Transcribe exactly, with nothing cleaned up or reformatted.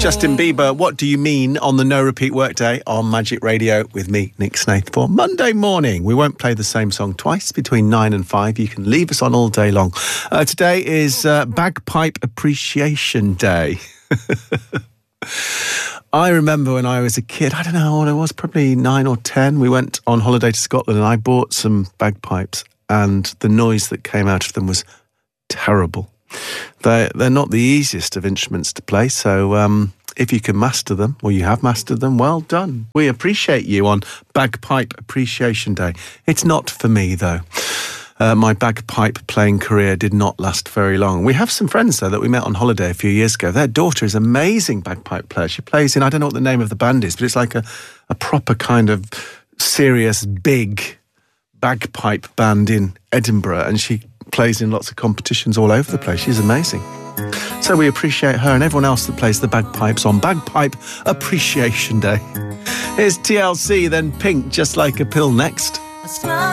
Justin Bieber, What Do You Mean on the No Repeat Workday on Magic Radio with me, Nick Snaith, for Monday morning. We won't play the same song twice between nine and five. You can leave us on all day long. Uh, today is uh, Bagpipe Appreciation Day. I remember when I was a kid, I don't know how old I was, probably nine or ten, we went on holiday to Scotland and I bought some bagpipes and the noise that came out of them was terrible. They're, they're not the easiest of instruments to play, so um, if you can master them, or you have mastered them, well done. We appreciate you on Bagpipe Appreciation Day. It's not for me, though. Uh, my bagpipe playing career did not last very long. We have some friends, though, that we met on holiday a few years ago. Their daughter is an amazing bagpipe player. She plays in, I don't know what the name of the band is, but it's like a, a proper kind of serious, big bagpipe band in Edinburgh, and she plays in lots of competitions all over the place. She's amazing. So we appreciate her and everyone else that plays the bagpipes on Bagpipe Appreciation Day. Here's T L C, then Pink, Just Like a Pill next.